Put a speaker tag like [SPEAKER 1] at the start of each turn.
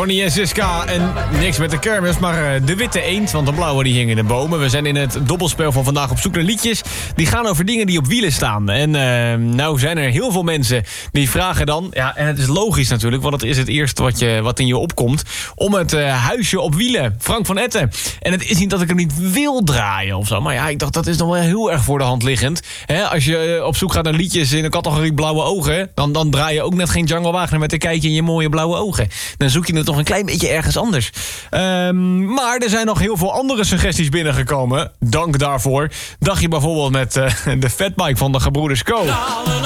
[SPEAKER 1] Ronnie en Siska en niks met de kermis, maar de witte eend, want de blauwe die hing in de bomen. We zijn in het dobbelspel van vandaag op zoek naar liedjes die gaan over dingen die op wielen staan. En nou zijn er heel veel mensen die vragen dan, ja, en het is logisch natuurlijk, want het is het eerste wat in je opkomt, om het huisje op wielen. Frank van Etten. En het is niet dat ik hem niet wil draaien of zo, maar ja, ik dacht dat is nog wel heel erg voor de hand liggend. Als je op zoek gaat naar liedjes in de categorie blauwe ogen, dan draai je ook net geen Django Wagner met een kijkje in je mooie blauwe ogen. Dan zoek je het toch een klein beetje ergens anders. Maar er zijn nog heel veel andere suggesties binnengekomen. Dank daarvoor. Dacht je bijvoorbeeld met de fatbike van de gebroeders Co.